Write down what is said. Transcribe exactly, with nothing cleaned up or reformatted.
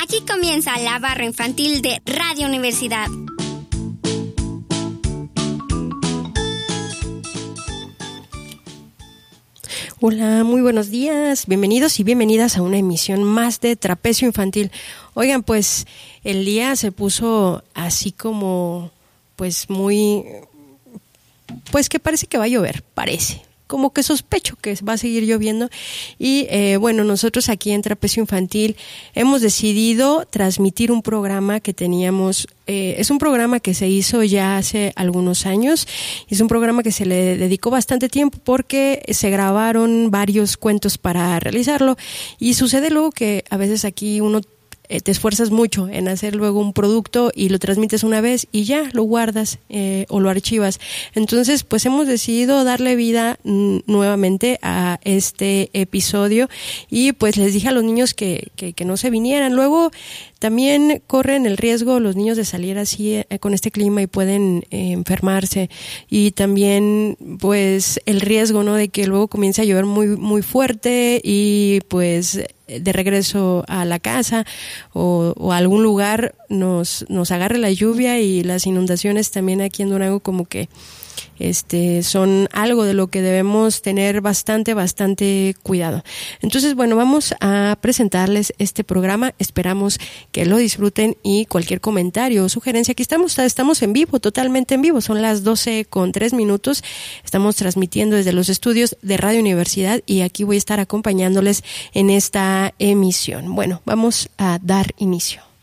Aquí comienza la barra infantil de Radio Universidad. Hola, muy buenos días, bienvenidos y bienvenidas a una emisión más de Trapecio Infantil. Oigan, pues el día se puso así como, pues muy, pues que parece que va a llover, parece. Como que sospecho que va a seguir lloviendo y eh, bueno, nosotros aquí en Trapecio Infantil hemos decidido transmitir un programa que teníamos, eh, es un programa que se hizo ya hace algunos años, es un programa que se le dedicó bastante tiempo porque se grabaron varios cuentos para realizarlo y sucede luego que a veces aquí uno Eh, te esfuerzas mucho en hacer luego un producto y lo transmites una vez y ya lo guardas eh, o lo archivas. Entonces, pues hemos decidido darle vida n- nuevamente a este episodio y pues les dije a los niños que, que, que no se vinieran. Luego también corren el riesgo los niños de salir así eh, con este clima y pueden eh, enfermarse y también pues el riesgo, ¿no?, de que luego comience a llover muy muy fuerte y pues de regreso a la casa o, o a algún lugar nos nos agarre la lluvia y las inundaciones también aquí en Durango como que este son algo de lo que debemos tener bastante bastante cuidado. Entonces, bueno, vamos a presentarles este programa, esperamos que lo disfruten y cualquier comentario o sugerencia, aquí estamos, estamos en vivo, totalmente en vivo, son las doce con tres minutos, estamos transmitiendo desde los estudios de Radio Universidad y aquí voy a estar acompañándoles en esta emisión. Bueno, vamos a dar inicio.